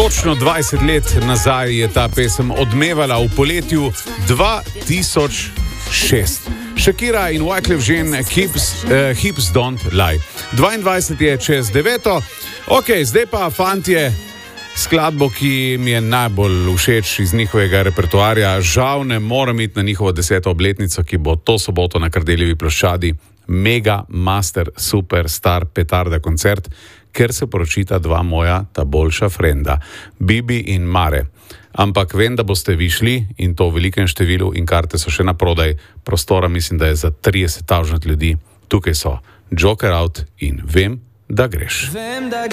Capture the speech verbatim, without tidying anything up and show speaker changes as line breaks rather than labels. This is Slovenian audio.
Točno dvajset let nazaj je ta pesem odmevala v poletju dva tisoč šest. Shakira in Wyclef Jean Hips, uh, Hips Don't Lie. dvaindvajset je čez deveto. Ok, zdaj pa fantje, skladbo, ki mi je najbolj všeč iz njihovega repertoarja. Žal ne morem iti na njihovo deseto obletnico, ki bo to soboto na Kardeljevi ploščadi. Mega, master, super, star, petarda koncert, ker se poročita dva moja ta boljša frenda, Bibi in Mare. Ampak vem, da boste vi šli in to v velikem številu in karte so še na prodaj. Prostora mislim, da je za trideset tisoč ljudi. Tukaj so Joker Out in Vem, da greš. Vem, da